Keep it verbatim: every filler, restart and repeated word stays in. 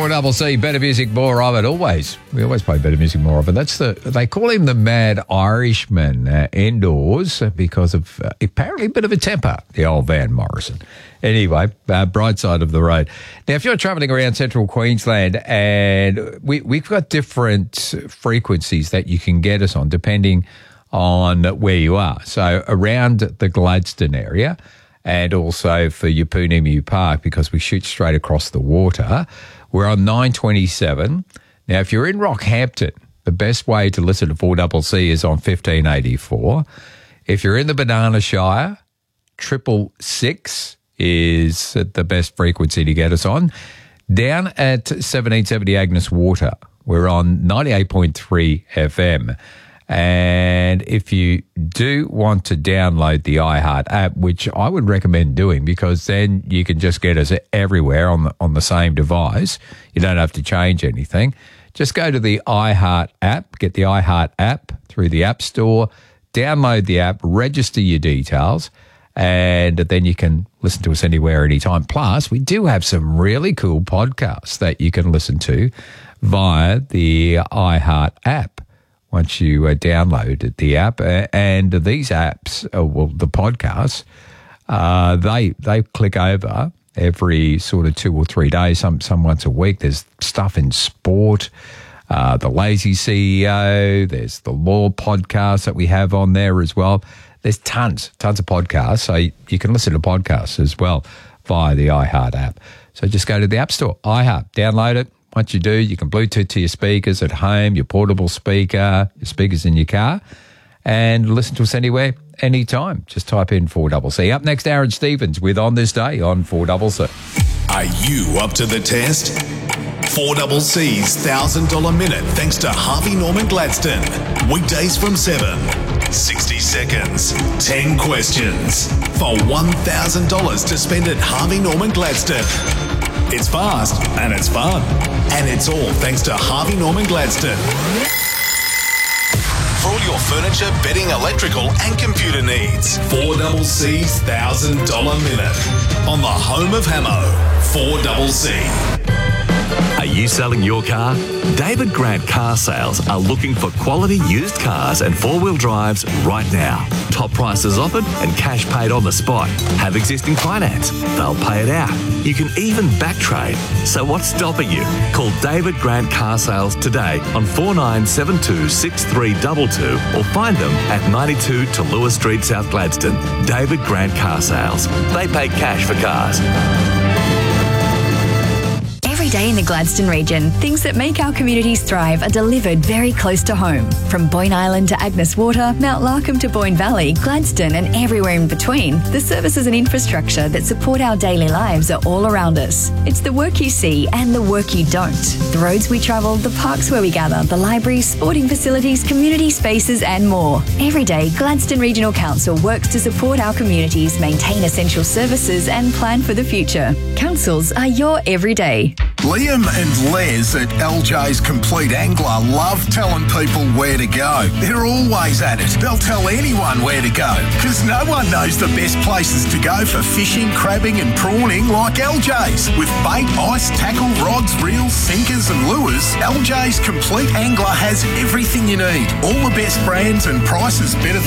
four C, better music, more of it. Always. We always play better music, more of it. That's the, they call him the Mad Irishman uh, indoors because of uh, apparently a bit of a temper, the old Van Morrison. Anyway, uh, bright side of the road. Now, if you're travelling around central Queensland, and we, we've got different frequencies that you can get us on depending on where you are. So around the Gladstone area, and also for Yapunimu Park, because we shoot straight across the water, we're on nine twenty-seven. Now, if you're in Rockhampton, the best way to listen to four C C is on fifteen eighty-four. If you're in the Banana Shire, triple six is the best frequency to get us on. Down at seventeen seventy Agnes Water, we're on ninety-eight point three F M. And if you do want to download the iHeart app, which I would recommend doing, because then you can just get us everywhere on the, on the same device. You don't have to change anything. Just go to the iHeart app, get the iHeart app through the App Store, download the app, register your details, and then you can listen to us anywhere, anytime. Plus, we do have some really cool podcasts that you can listen to via the iHeart app once you uh, download the app. Uh, and these apps, uh, well, the podcasts, uh, they they click over every sort of two or three days, some, some once a week. There's stuff in sport, uh, the Lazy C E O, there's the law podcast that we have on there as well. There's tons, tons of podcasts, so you can listen to podcasts as well via the iHeart app. So just go to the App Store, iHeart, download it. Once you do, you can Bluetooth to your speakers at home, your portable speaker, your speakers in your car, and listen to us anywhere, anytime. Just type in four C C. Up next, Aaron Stevens with On This Day on four C C. Are you up to the test? four C C's one thousand dollars minute thanks to Harvey Norman Gladstone. Weekdays from seven. sixty seconds. ten questions. For one thousand dollars to spend at Harvey Norman Gladstone. It's fast and it's fun. And it's all thanks to Harvey Norman Gladstone. For all your furniture, bedding, electrical and computer needs. four C C's one thousand dollars minute. On the home of Hamo. four C C. Are you selling your car? David Grant Car Sales are looking for quality used cars and four-wheel drives right now. Top prices offered and cash paid on the spot. Have existing finance. They'll pay it out. You can even back trade. So what's stopping you? Call David Grant Car Sales today on four nine seven two, six three two two or find them at ninety-two to Lewis Street, South Gladstone. David Grant Car Sales. They pay cash for cars. Every day in the Gladstone region, things that make our communities thrive are delivered very close to home. From Boyne Island to Agnes Water, Mount Larkham to Boyne Valley, Gladstone and everywhere in between, the services and infrastructure that support our daily lives are all around us. It's the work you see and the work you don't. The roads we travel, the parks where we gather, the libraries, sporting facilities, community spaces and more. Every day, Gladstone Regional Council works to support our communities, maintain essential services and plan for the future. Councils are your everyday. Liam and Les at L J's Complete Angler love telling people where to go. They're always at it. They'll tell anyone where to go because no one knows the best places to go for fishing, crabbing and prawning like L J's. With bait, ice, tackle, rods, reels, sinkers and lures, L J's Complete Angler has everything you need. All the best brands and prices better than